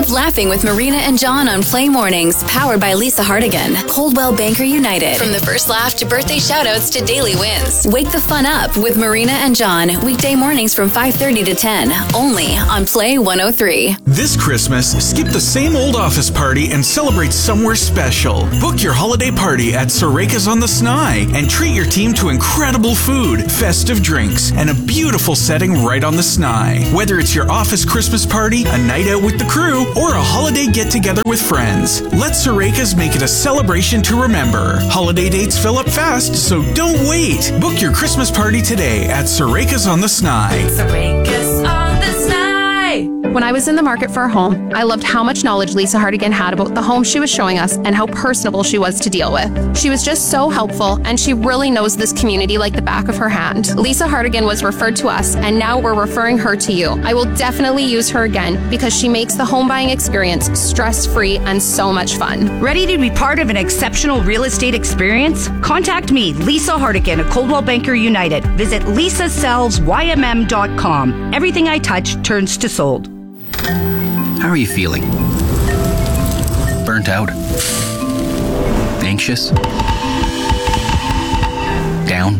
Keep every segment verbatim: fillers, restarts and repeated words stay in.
up laughing with Marina and John on Play Mornings, powered by Lisa Hardigan. Coldwell Banker United. From the first laugh to birthday shoutouts to daily wins. Wake the fun up with Marina and John, weekday mornings from five thirty to ten, only on Play one oh three. This Christmas, skip the same old office party and celebrate somewhere special. Book your holiday party at Soreka's on the Snai and treat your team to incredible food, festive drinks, and a beautiful setting right on the Snai. Whether it's your office Christmas party, a night out with the crew, or a holiday get-together with friends, let Soreka's make it a celebration to remember. Holiday dates fill up fast, so don't wait. Book your Christmas party today at Soreka's on the Snai. Soreka's on the Snai. When I was in the market for a home, I loved how much knowledge Lisa Hardigan had about the home she was showing us and how personable she was to deal with. She was just so helpful, and she really knows this community like the back of her hand. Lisa Hardigan was referred to us, and now we're referring her to you. I will definitely use her again because she makes the home buying experience stress-free and so much fun. Ready to be part of an exceptional real estate experience? Contact me, Lisa Hardigan of Coldwell Banker United. Visit lisa sells y m m dot com. Everything I touch turns to sold. How are you feeling? Burnt out? Anxious? Down?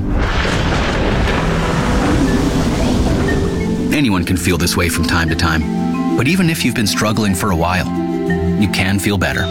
Anyone can feel this way from time to time, but even if you've been struggling for a while, you can feel better.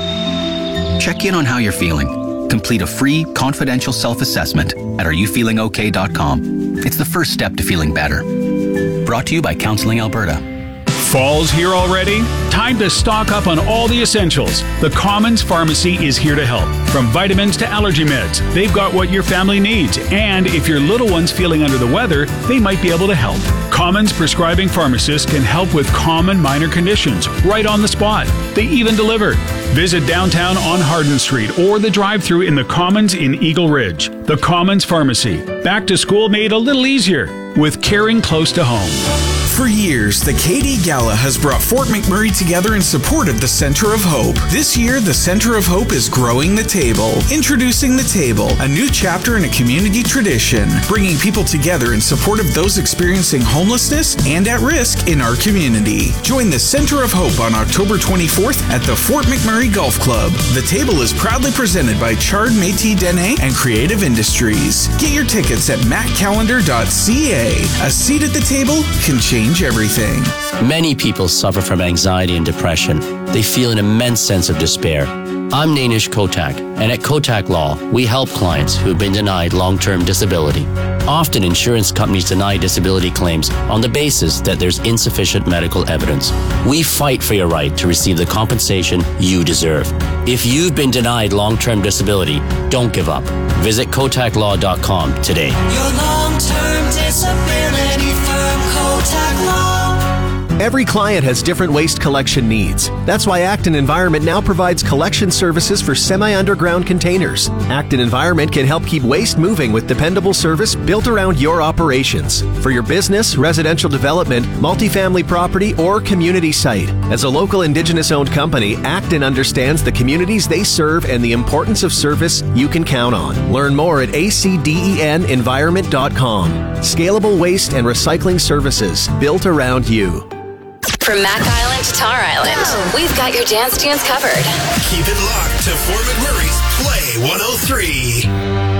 Check in on how you're feeling. Complete a free, confidential self-assessment at are you feeling okay dot com. It's the first step to feeling better. Brought to you by Counseling Alberta. Fall's here already? Time to stock up on all the essentials. The Commons Pharmacy is here to help. From vitamins to allergy meds, they've got what your family needs. And if your little one's feeling under the weather, they might be able to help. Commons prescribing pharmacists can help with common minor conditions right on the spot. They even deliver. Visit downtown on Hardin Street or the drive-thru in the Commons in Eagle Ridge. The Commons Pharmacy. Back to school made a little easier with caring close to home. For years, the Katie Gala has brought Fort McMurray together in support of the Center of Hope. This year, the Center of Hope is growing the table. Introducing the Table, a new chapter in a community tradition, bringing people together in support of those experiencing homelessness and at risk in our community. Join the Center of Hope on October twenty-fourth at the Fort McMurray Golf Club. The table is proudly presented by Chard Métis Dene and Creative Industries. Get your tickets at mac calendar dot c a. A seat at the table can change everything. Many people suffer from anxiety and depression. They feel an immense sense of despair. I'm Nainish Kotak, and at Kotak Law, we help clients who have been denied long-term disability. Often, insurance companies deny disability claims on the basis that there's insufficient medical evidence. We fight for your right to receive the compensation you deserve. If you've been denied long-term disability, don't give up. Visit kotak law dot com today. Your long-term disability firm, Kotak Law. Every client has different waste collection needs. That's why Acton Environment now provides collection services for semi-underground containers. Acton Environment can help keep waste moving with dependable service built around your operations. For your business, residential development, multifamily property, or community site. As a local Indigenous-owned company, Acton understands the communities they serve and the importance of service you can count on. Learn more at a c d e n environment dot com. Scalable waste and recycling services built around you. From Mac Island to Tar Island, we've got your dance tunes covered. Keep it locked to Fort McMurray's Play one oh three.